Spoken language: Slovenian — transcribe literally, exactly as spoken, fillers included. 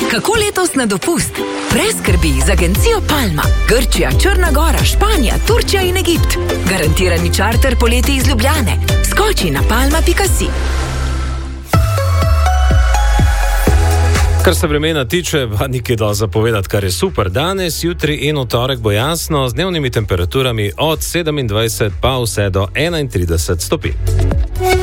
Kako letos na dopust? Brez skrbi z agencijo Palma. Grčija, Črna Gora, Španija, Turčija in Egipt. Garantirani čarter poleti iz Ljubljane. Skoči na palma pika si. Kar se vremena tiče, pa nikaj do zapovedati, kar je super. Danes, jutri in v torek bo jasno, z dnevnimi temperaturami od sedemindvajset pa vse do enaintrideset stopinj.